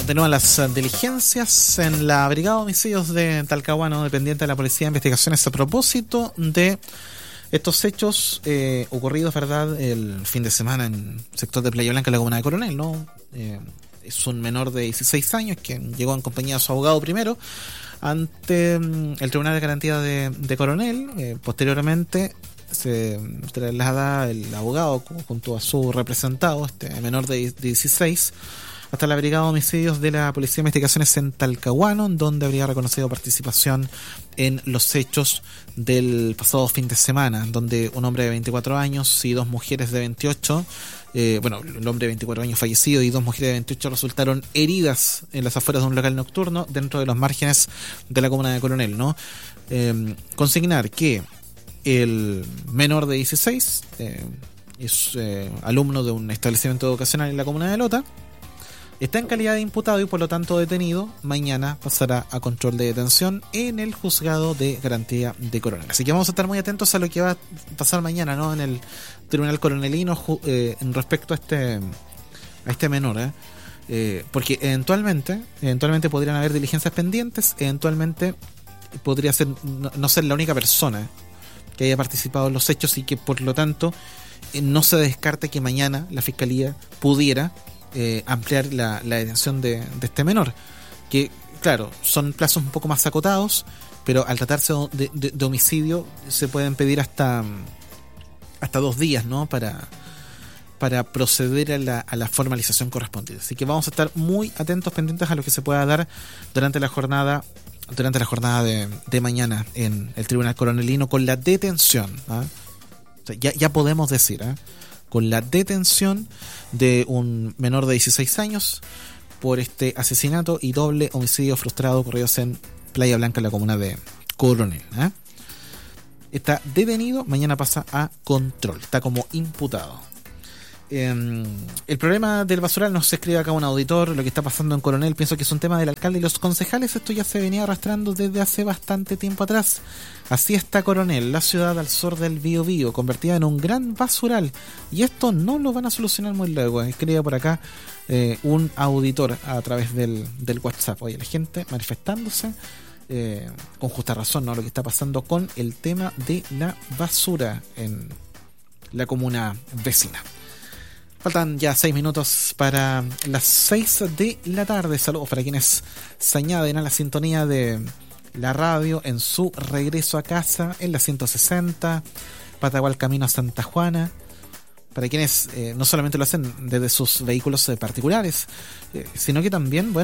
continúan las diligencias en la Brigada de Homicidios de Talcahuano, dependiente de la Policía de Investigaciones, a propósito de estos hechos ocurridos, ¿verdad?, el fin de semana en el sector de Playa Blanca, en la comuna de Coronel, ¿no? Es un menor de 16 años que llegó en compañía de su abogado primero ante el Tribunal de Garantía de Coronel. Posteriormente se traslada el abogado junto a su representado, este menor de 16, hasta la Brigada de Homicidios de la Policía de Investigaciones en Talcahuano, donde habría reconocido participación en los hechos del pasado fin de semana, donde un hombre de 24 años y dos mujeres de 28, el hombre de 24 años fallecido y dos mujeres de 28 resultaron heridas en las afueras de un local nocturno dentro de los márgenes de la comuna de Coronel, ¿no? Consignar que el menor de 16 es alumno de un establecimiento educacional en la comuna de Lota. Está en calidad de imputado y por lo tanto detenido. Mañana pasará a control de detención en el juzgado de garantía de Coronel. Así que vamos a estar muy atentos a lo que va a pasar mañana, ¿no?, en el tribunal coronelino en respecto a este menor, porque eventualmente podrían haber diligencias pendientes, eventualmente podría ser no ser la única persona que haya participado en los hechos y que por lo tanto no se descarte que mañana la fiscalía pudiera ampliar la detención de este menor, que claro, son plazos un poco más acotados, pero al tratarse de homicidio se pueden pedir hasta 2 días, ¿no?, para proceder a la formalización correspondiente. Así que vamos a estar muy atentos, pendientes a lo que se pueda dar durante la jornada de mañana en el Tribunal Coronelino, con la detención, ¿ah? O sea, ya podemos decir, con la detención de un menor de 16 años por este asesinato y doble homicidio frustrado ocurridos en Playa Blanca, en la comuna de Coronel. Está detenido, mañana pasa a control, está como imputado. El problema del basural, nos escribe acá un auditor, lo que está pasando en Coronel, pienso que es un tema del alcalde y los concejales. Esto ya se venía arrastrando desde hace bastante tiempo atrás. Así está Coronel, la ciudad al sur del Biobío, convertida en un gran basural, y esto no lo van a solucionar muy luego. Escribe por acá un auditor a través del WhatsApp. Oye, la gente manifestándose con justa razón, ¿no?, lo que está pasando con el tema de la basura en la comuna vecina. Faltan ya 6 minutos para las 6 de la tarde. Saludos para quienes se añaden a la sintonía de la radio en su regreso a casa en la 160, Patagual camino a Santa Juana. Para quienes no solamente lo hacen desde sus vehículos particulares, sino que también,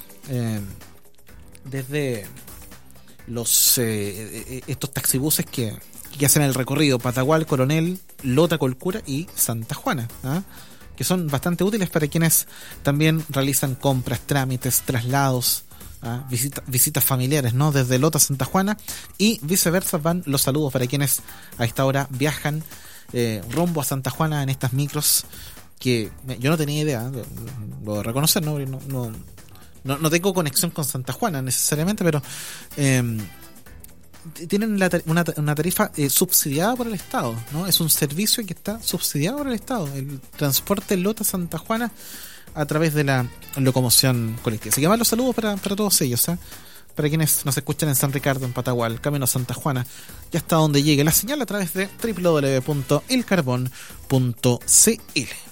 desde los estos taxibuses que hacen el recorrido Patagual, Coronel, Lota, Colcura y Santa Juana, que son bastante útiles para quienes también realizan compras, trámites, traslados, visitas familiares, ¿no?, desde Lota a Santa Juana y viceversa. Van los saludos para quienes a esta hora viajan rumbo a Santa Juana en estas micros, que yo no tenía idea, lo voy a reconocer, no tengo conexión con Santa Juana necesariamente, pero tienen una tarifa subsidiada por el Estado, ¿no? Es un servicio que está subsidiado por el Estado, el transporte Lota-Santa Juana a través de la locomoción colectiva. Así que más los saludos para todos ellos, para quienes nos escuchan en San Ricardo, en Patagual, camino a Santa Juana, y hasta donde llegue la señal a través de www.elcarbon.cl.